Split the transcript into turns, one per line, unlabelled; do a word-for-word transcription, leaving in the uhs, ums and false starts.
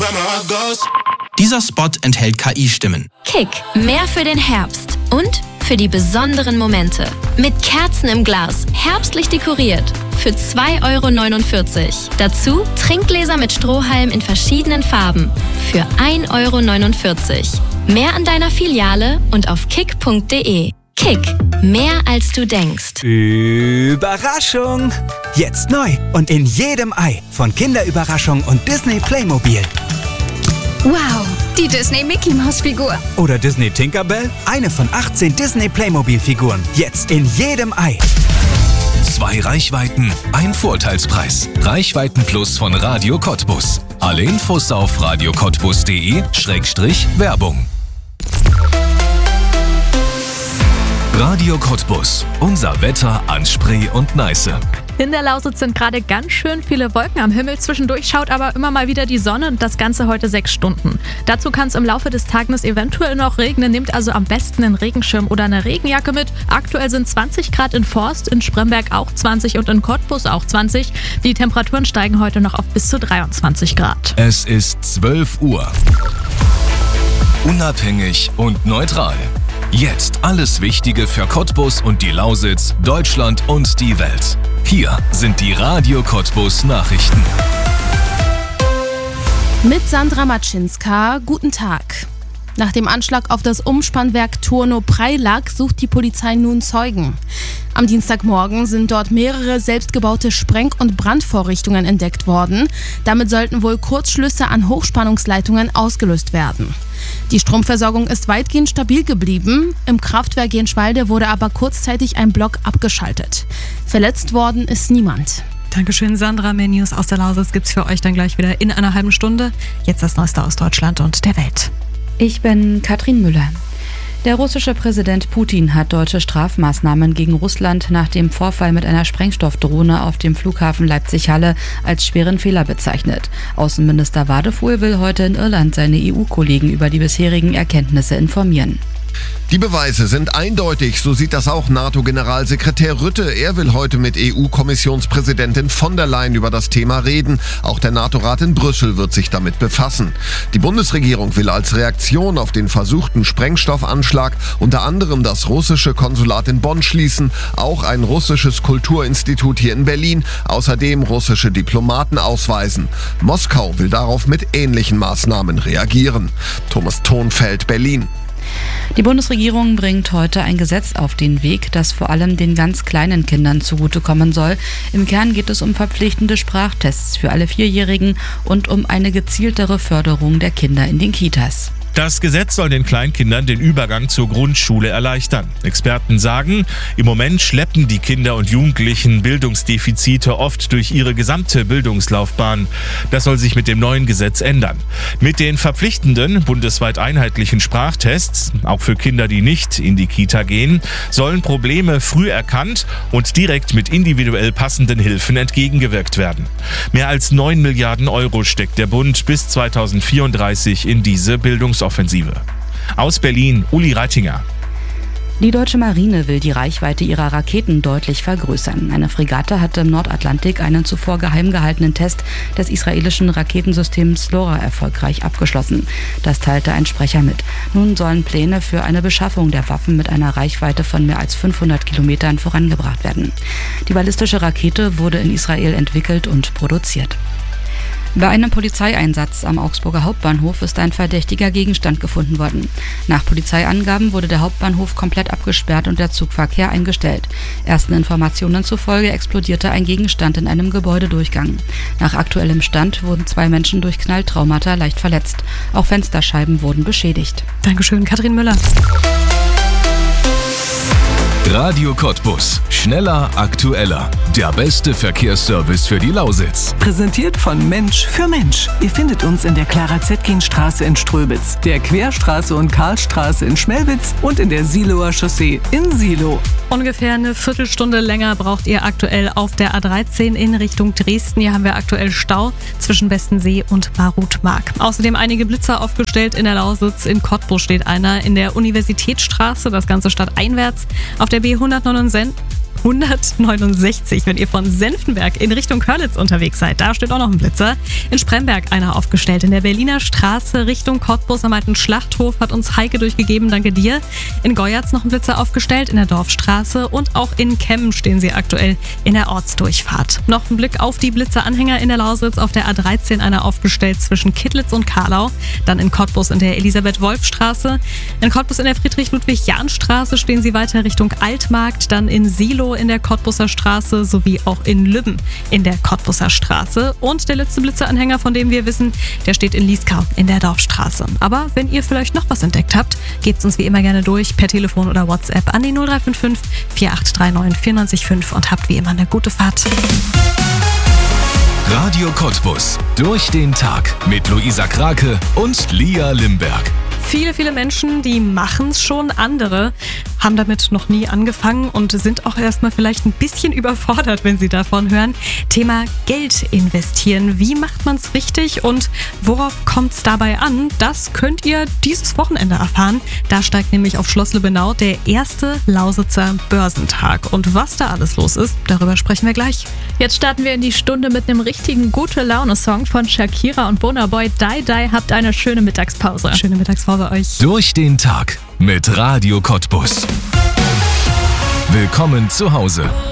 Dieser Spot enthält K I-Stimmen.
Kick, mehr für den Herbst und für die besonderen Momente. Mit Kerzen im Glas, herbstlich dekoriert. Für zwei Euro neunundvierzig. Dazu Trinkgläser mit Strohhalm in verschiedenen Farben. Für ein Euro neunundvierzig. Mehr an deiner Filiale und auf kick punkt de. Kick, mehr als du denkst.
Überraschung! Jetzt neu und in jedem Ei von Kinderüberraschung und Disney Playmobil.
Wow, die Disney Mickey Maus Figur.
Oder Disney Tinkerbell, eine von achtzehn Disney Playmobil Figuren. Jetzt in jedem Ei.
Zwei Reichweiten, ein Vorteilspreis. Reichweiten Plus von Radio Cottbus. Alle Infos auf radio cottbus punkt de Schrägstrich Werbung. Radio Cottbus. Unser Wetter an Spree und Neiße.
In der Lausitz sind gerade ganz schön viele Wolken am Himmel. Zwischendurch schaut aber immer mal wieder die Sonne und das Ganze heute sechs Stunden. Dazu kann es im Laufe des Tages eventuell noch regnen. Nehmt also am besten einen Regenschirm oder eine Regenjacke mit. Aktuell sind zwanzig Grad in Forst, in Spremberg auch zwanzig und in Cottbus auch zwanzig. Die Temperaturen steigen heute noch auf bis zu dreiundzwanzig Grad.
Es ist zwölf Uhr. Unabhängig und neutral. Jetzt alles Wichtige für Cottbus und die Lausitz, Deutschland und die Welt. Hier sind die Radio Cottbus Nachrichten.
Mit Sandra Matschinska, guten Tag. Nach dem Anschlag auf das Umspannwerk Turno-Preilack sucht die Polizei nun Zeugen. Am Dienstagmorgen sind dort mehrere selbstgebaute Spreng- und Brandvorrichtungen entdeckt worden. Damit sollten wohl Kurzschlüsse an Hochspannungsleitungen ausgelöst werden. Die Stromversorgung ist weitgehend stabil geblieben. Im Kraftwerk Genschwalde wurde aber kurzzeitig ein Block abgeschaltet. Verletzt worden ist niemand.
Dankeschön, Sandra. Mehr News aus der Lausitz gibt's für euch dann gleich wieder in einer halben Stunde. Jetzt das Neueste aus Deutschland und der Welt.
Ich bin Katrin Müller. Der russische Präsident Putin hat deutsche Strafmaßnahmen gegen Russland nach dem Vorfall mit einer Sprengstoffdrohne auf dem Flughafen Leipzig-Halle als schweren Fehler bezeichnet. Außenminister Wadefuhl will heute in Irland seine E U-Kollegen über die bisherigen Erkenntnisse informieren.
Die Beweise sind eindeutig, so sieht das auch NATO-Generalsekretär Rutte. Er will heute mit E U-Kommissionspräsidentin von der Leyen über das Thema reden. Auch der NATO-Rat in Brüssel wird sich damit befassen. Die Bundesregierung will als Reaktion auf den versuchten Sprengstoffanschlag unter anderem das russische Konsulat in Bonn schließen, auch ein russisches Kulturinstitut hier in Berlin, außerdem russische Diplomaten ausweisen. Moskau will darauf mit ähnlichen Maßnahmen reagieren. Thomas Thonfeld, Berlin.
Die Bundesregierung bringt heute ein Gesetz auf den Weg, das vor allem den ganz kleinen Kindern zugutekommen soll. Im Kern geht es um verpflichtende Sprachtests für alle Vierjährigen und um eine gezieltere Förderung der Kinder in den Kitas.
Das Gesetz soll den Kleinkindern den Übergang zur Grundschule erleichtern. Experten sagen, im Moment schleppen die Kinder und Jugendlichen Bildungsdefizite oft durch ihre gesamte Bildungslaufbahn. Das soll sich mit dem neuen Gesetz ändern. Mit den verpflichtenden, bundesweit einheitlichen Sprachtests, auch für Kinder, die nicht in die Kita gehen, sollen Probleme früh erkannt und direkt mit individuell passenden Hilfen entgegengewirkt werden. Mehr als neun Milliarden Euro steckt der Bund bis zweitausendvierunddreißig in diese Bildungsoffensive. Aus Berlin, Uli Reitinger.
Die deutsche Marine will die Reichweite ihrer Raketen deutlich vergrößern. Eine Fregatte hatte im Nordatlantik einen zuvor geheim gehaltenen Test des israelischen Raketensystems LoRa erfolgreich abgeschlossen. Das teilte ein Sprecher mit. Nun sollen Pläne für eine Beschaffung der Waffen mit einer Reichweite von mehr als fünfhundert Kilometern vorangebracht werden. Die ballistische Rakete wurde in Israel entwickelt und produziert. Bei einem Polizeieinsatz am Augsburger Hauptbahnhof ist ein verdächtiger Gegenstand gefunden worden. Nach Polizeiangaben wurde der Hauptbahnhof komplett abgesperrt und der Zugverkehr eingestellt. Ersten Informationen zufolge explodierte ein Gegenstand in einem Gebäudedurchgang. Nach aktuellem Stand wurden zwei Menschen durch Knalltraumata leicht verletzt. Auch Fensterscheiben wurden beschädigt.
Dankeschön, Katrin Müller.
Radio Cottbus. Schneller, aktueller. Der beste Verkehrsservice für die Lausitz.
Präsentiert von Mensch für Mensch. Ihr findet uns in der Clara-Zetkin-Straße in Ströbitz, der Querstraße und Karlstraße in Schmelwitz und in der Siloer Chaussee in Silo.
Ungefähr eine Viertelstunde länger braucht ihr aktuell auf der A dreizehn in Richtung Dresden. Hier haben wir aktuell Stau zwischen Bestensee und Barutmark. Außerdem einige Blitzer aufgestellt in der Lausitz. In Cottbus steht einer in der Universitätsstraße, das Ganze stadteinwärts. Auf der B hundertneunundsechzig hundertneunundsechzig, wenn ihr von Senftenberg in Richtung Körlitz unterwegs seid. Da steht auch noch ein Blitzer. In Spremberg einer aufgestellt. In der Berliner Straße Richtung Cottbus am alten Schlachthof hat uns Heike durchgegeben. Danke dir. In Goyatz noch ein Blitzer aufgestellt in der Dorfstraße und auch in Kemmen stehen sie aktuell in der Ortsdurchfahrt. Noch ein Blick auf die Blitzeranhänger in der Lausitz. Auf der A dreizehn einer aufgestellt zwischen Kittlitz und Karlau. Dann in Cottbus in der Elisabeth-Wolf-Straße. In Cottbus in der Friedrich-Ludwig-Jahn-Straße stehen sie weiter Richtung Altmarkt. Dann in Silo in der Cottbuser Straße sowie auch in Lübben in der Cottbuser Straße. Und der letzte Blitzeranhänger, von dem wir wissen, der steht in Lieskau in der Dorfstraße. Aber wenn ihr vielleicht noch was entdeckt habt, gebt uns wie immer gerne durch per Telefon oder WhatsApp an die null drei fünf fünf, vier acht drei neun, vier neun fünf und habt wie immer eine gute Fahrt.
Radio Cottbus. Durch den Tag mit Luisa Krake und Lia Limberg.
Viele, viele Menschen, die machen es schon. Andere haben damit noch nie angefangen und sind auch erstmal vielleicht ein bisschen überfordert, wenn sie davon hören. Thema Geld investieren. Wie macht man es richtig und worauf kommt es dabei an? Das könnt ihr dieses Wochenende erfahren. Da steigt nämlich auf Schloss Lübbenau der erste Lausitzer Börsentag. Und was da alles los ist, darüber sprechen wir gleich.
Jetzt starten wir in die Stunde mit einem richtigen Gute-Laune-Song von Shakira und Burna Boy. Die Die, habt eine schöne Mittagspause.
Schöne Mittagspause euch.
Durch den Tag mit Radio Cottbus. Willkommen zu Hause.